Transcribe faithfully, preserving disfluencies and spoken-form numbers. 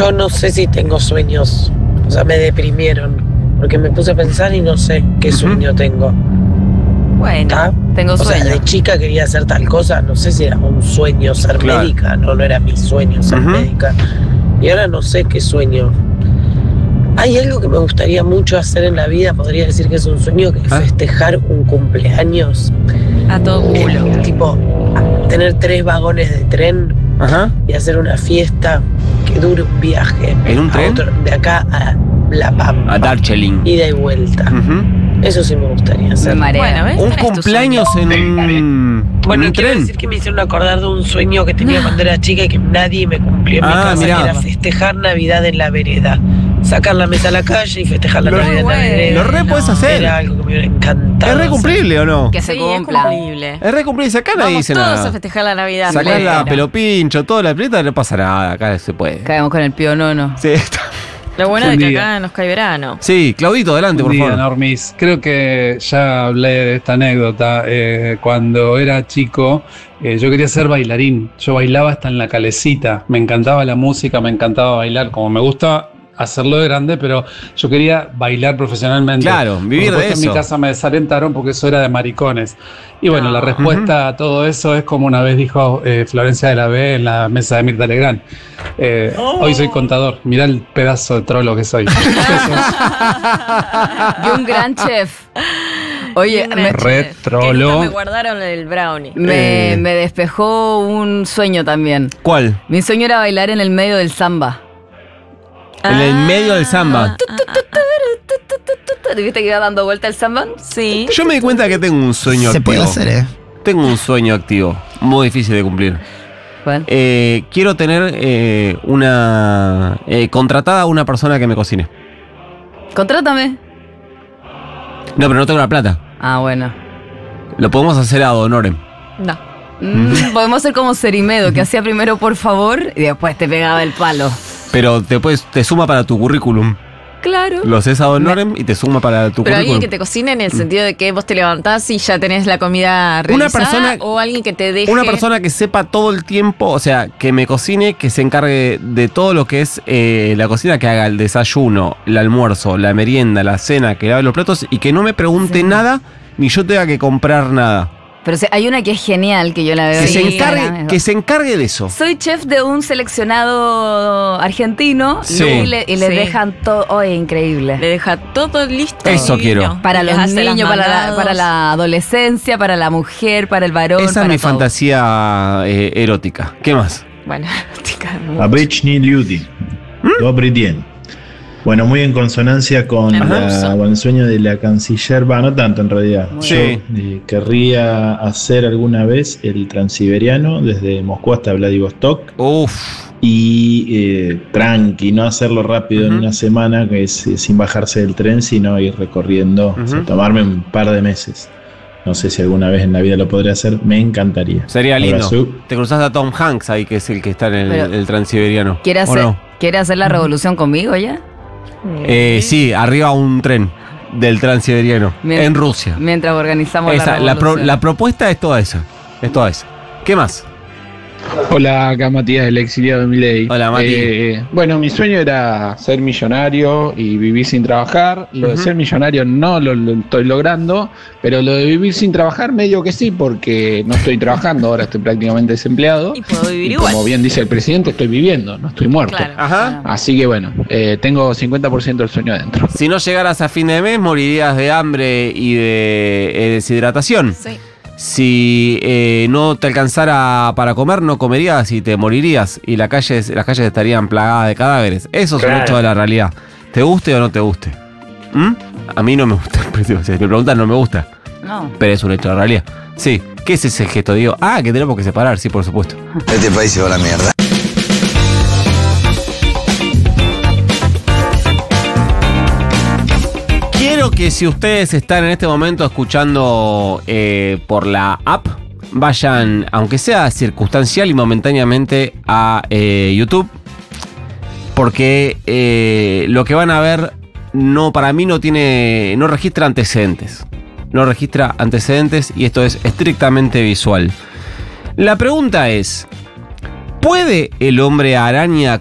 yo no sé si tengo sueños. O sea, me deprimieron. Porque me puse a pensar y no sé qué uh-huh. sueño tengo. Bueno, ¿Está? tengo sueño. O sea, de chica quería hacer tal cosa. No sé si era un sueño ser claro. médica. No, no era mi sueño ser uh-huh. médica. Y ahora no sé qué sueño. Hay algo que me gustaría mucho hacer en la vida. Podría decir que es un sueño, que es ¿Ah? festejar un cumpleaños. A todo culo. Eh, tipo, tener tres vagones de tren Ajá. y hacer una fiesta que dure un viaje. ¿En un tren? Otro, de acá a La Pampa. A Darjeeling. Ida y vuelta. Uh-huh. Eso sí me gustaría hacer. Me bueno, ¿ves? Un cumpleaños en un, bueno, en un quiero tren. decir que me hicieron acordar de un sueño que tenía cuando era chica y que nadie me cumplió en ah, mi casa. Mirá. Que era festejar Navidad en la vereda. Sacar la mesa a la calle y festejar la lo Navidad bueno. en la vereda. Lo re puedes hacer. Era algo que me hubiera encantado. ¿Es re cumplible o no? Que se sí, cumpla. Es cumplible. Es re cumplible. Acá nadie dice todos nada. a festejar la Navidad. Sacás la pelopincho, toda la pleta, no pasa nada. Acá se puede. Caemos con el pionono. Sí, está. Lo bueno es que acá nos cae verano. Sí, Claudito, adelante, por día, favor. Normis. Creo que ya hablé de esta anécdota. Eh, cuando era chico, eh, yo quería ser bailarín. Yo bailaba hasta en la calecita. Me encantaba la música, me encantaba bailar. Como me gusta hacerlo de grande, pero yo quería bailar profesionalmente. Claro, vivir por de eso. En mi casa me desalentaron porque eso era de maricones. Y bueno, no. la respuesta uh-huh. a todo eso es como una vez dijo eh, Florencia de la B en la mesa de Mirta Legrand. Eh, oh. Hoy soy contador. Mirá el pedazo de trolo que soy. Y un gran chef. Oye, me, Red trolo. Me guardaron el brownie. Me, eh. me despejó un sueño también. ¿Cuál? Mi sueño era bailar en el medio del samba. En el medio del samba. ¿Viste que iba dando vuelta el samba? Sí. Yo me di cuenta que tengo un sueño Se activo. puede hacer, ¿eh? Tengo un sueño activo, muy difícil de cumplir. ¿Cuál? Eh, quiero tener eh, una... Eh, contratada a una persona que me cocine. Contrátame. No, pero no tengo la plata. Ah, bueno. Lo podemos hacer ad honorem. No. Mm, podemos hacer como Cerimedo, que hacía primero por favor y después te pegaba el palo. Pero te, puedes, te suma para tu currículum. Claro. Lo haces ad honorem y te suma para tu Pero currículum. alguien que te cocine en el sentido de que vos te levantás y ya tenés la comida realizada. Una persona, o alguien que te deje. Una persona que sepa todo el tiempo, o sea, que me cocine, que se encargue de todo lo que es eh, la cocina, que haga el desayuno, el almuerzo, la merienda, la cena, que lave los platos y que no me pregunte sí. nada, ni yo tenga que comprar nada. Pero si hay una que es genial, que yo la veo. Que, sí, se encargue, que se encargue de eso. Soy chef de un seleccionado argentino sí. y le, y le sí. dejan todo. Oh, es increíble. Le deja todo listo. Eso quiero. Para los niños, para la, para la adolescencia, para la mujer, para el varón. Esa para es mi todo. fantasía eh, erótica. ¿Qué más? Bueno, Обычные люди. Добрый день. Bueno, muy en consonancia con, la, con el sueño de la canciller, va, no tanto en realidad. Muy Yo sí. eh, querría hacer alguna vez el transiberiano desde Moscú hasta Vladivostok. Uf. Y eh, tranqui, no hacerlo rápido uh-huh. en una semana, que es eh, sin bajarse del tren, sino ir recorriendo, uh-huh. o sea, tomarme un par de meses. No sé si alguna vez en la vida lo podré hacer, me encantaría. Sería lindo. Abrazo. Te cruzás a Tom Hanks ahí, que es el que está en el, Pero, el transiberiano. ¿Quiere hacer, no? ¿Quiere hacer la revolución conmigo ya? Eh, sí, arriba un tren del transiberiano mientras, en Rusia. Mientras organizamos esa, la la, pro, revolución. la propuesta es toda esa. Es toda esa. ¿Qué más? Hola, acá Matías, el exiliado de Milei. Hola, Mati. Eh, bueno, mi sueño era ser millonario y vivir sin trabajar. Lo uh-huh. de ser millonario no lo, lo estoy logrando, pero lo de vivir sin trabajar medio que sí, porque no estoy trabajando, ahora estoy prácticamente desempleado. Y puedo vivir y igual. Como bien dice el presidente, estoy viviendo, no estoy muerto. Claro. Ajá. Así que bueno, eh, tengo cincuenta por ciento del sueño adentro. Si no llegaras a fin de mes, morirías de hambre y de eh, deshidratación. Sí. Si eh, no te alcanzara para comer, no comerías y te morirías. Y las calles, las calles estarían plagadas de cadáveres. Eso es Claro. un hecho de la realidad. ¿Te guste o no te guste? ¿Mm? A mí no me gusta. Si me preguntan, no me gusta. No. Pero es un hecho de la realidad. Sí. ¿Qué es ese gesto? Digo, ah, que tenemos que separar. Sí, por supuesto. Este país se va a la mierda. Quiero que si ustedes están en este momento escuchando eh, por la app, vayan, aunque sea circunstancial y momentáneamente, a eh, YouTube. Porque eh, lo que van a ver, no, para mí no tiene, no registra antecedentes. No registra antecedentes y esto es estrictamente visual. La pregunta es, ¿puede el hombre araña